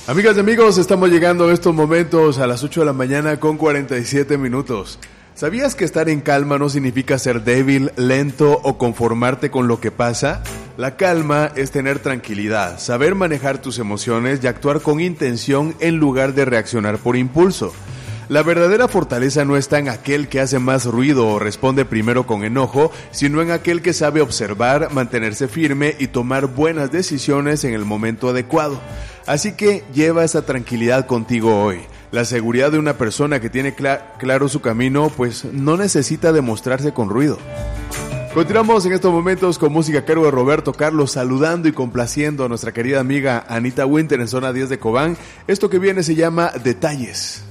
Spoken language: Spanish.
Amigas y amigos, estamos llegando a estos momentos a las 8 de la mañana con 47 minutos. ¿Sabías que estar en calma no significa ser débil, lento o conformarte con lo que pasa? La calma es tener tranquilidad, saber manejar tus emociones y actuar con intención en lugar de reaccionar por impulso. La verdadera fortaleza no está en aquel que hace más ruido o responde primero con enojo, sino en aquel que sabe observar, mantenerse firme y tomar buenas decisiones en el momento adecuado. Así que lleva esa tranquilidad contigo hoy. La seguridad de una persona que tiene claro su camino, pues no necesita demostrarse con ruido. Continuamos en estos momentos con música a cargo de Roberto Carlos, saludando y complaciendo a nuestra querida amiga Anita Winter en zona 10 de Cobán. Esto que viene se llama Detalles.